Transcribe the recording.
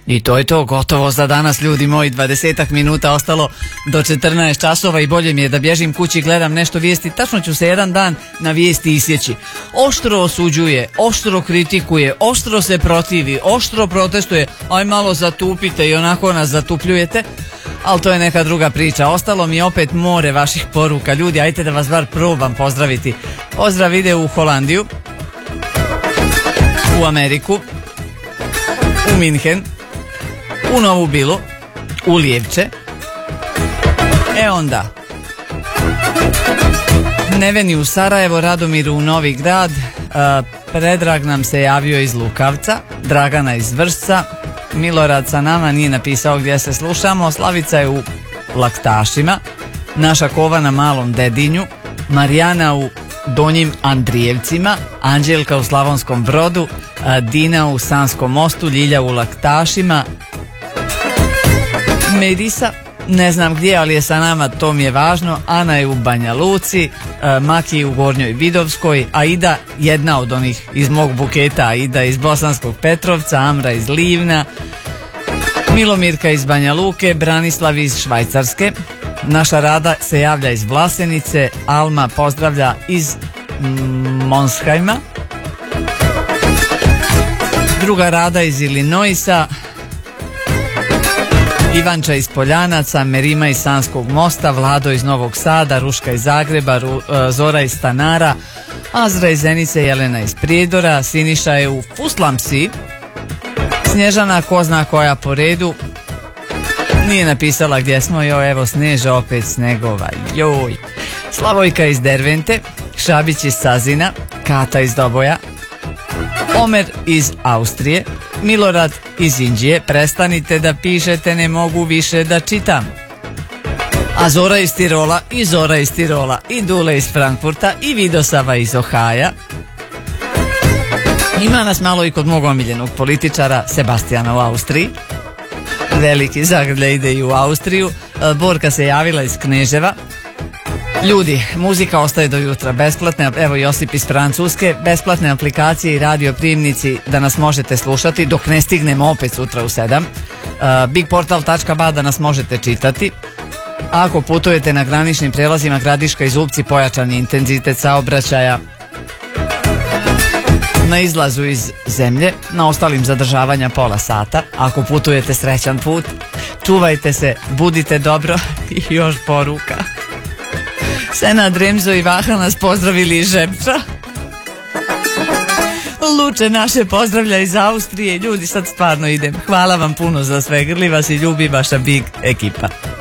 I to je to, gotovo za danas, ljudi moji. 20 minuta ostalo do 14 časova i bolje mi je da bježim kući, gledam nešto vijesti. Tačno ću se jedan dan na vijesti isjeći. Oštro osuđuje, oštro kritikuje, oštro se protivi, oštro protestuje. Aj malo zatupite i onako nas zatupljujete. Ali to je neka druga priča. Ostalo mi je opet more vaših poruka. Ljudi, ajte da vas bar probam pozdraviti. Pozdrav ide u Holandiju, u Ameriku, u Minhen, u Novu Bilu, u Lijevče. Onda Neveni u Sarajevo, Radomiru u Novi Grad, Predrag nam se javio iz Lukavca, Dragana iz Vršca, Milorad sa nama nije napisao gdje se slušamo, Slavica je u Laktašima, naša Kova na Malom Dedinju, Marijana u Donjim Andrijevcima, Anđelka u Slavonskom Brodu, Dina u Sanskom Mostu, Ljilja u Laktašima, Medisa ne znam gdje, ali je sa nama, to mi je važno, Ana je u Banja Luci, Maki u Gornjoj Vidovskoj, Aida, jedna od onih iz mog buketa, Aida iz Bosanskog Petrovca, Amra iz Livna, Milomirka iz Banja Luke, Branislav iz Švajcarske, naša Rada se javlja iz Vlasenice, Alma pozdravlja iz Monsheima, druga Rada iz Illinoisa, Ivanča iz Poljanaca, Merima iz Sanskog Mosta, Vlado iz Novog Sada, Ruška iz Zagreba, Zora iz Stanara, Azra iz Zenice, Jelena iz Prijedora, Siniša je u Fuslamsi, Snježana ko zna koja po redu, nije napisala gdje smo, evo Sneža opet snegova, joj. Slavojka iz Dervente, Šabić iz Sazina, Kata iz Doboja, Omer iz Austrije, Milorad iz Indije, prestanite da pišete, ne mogu više da čitam. A Zora iz Tirola, i Zora iz Tirola, i Dule iz Frankfurta, i Vidosava iz Ohaja. Ima nas malo i kod mog omiljenog političara Sebastijana u Austriji. Veliki zagrlje ide i u Austriju. Borka se javila iz Kneževa. Ljudi, muzika ostaje do jutra besplatne, evo Josip iz Francuske, besplatne aplikacije i radio primnici da nas možete slušati dok ne stignemo opet sutra u 7. Bigportal.ba da nas možete čitati. Ako putujete na graničnim prelazima Gradiška i Zubci, pojačani intenzitet saobraćaja na izlazu iz zemlje, na ostalim zadržavanja pola sata. Ako putujete, srećan put, čuvajte se, budite dobro i još poruka. Senad, Remzo i Vaha nas pozdravili iz Žepča. Luče naše pozdravlja iz Austrije. Ljudi, sad stvarno idem. Hvala vam puno za sve. Grli vas i ljubi vaša Big ekipa.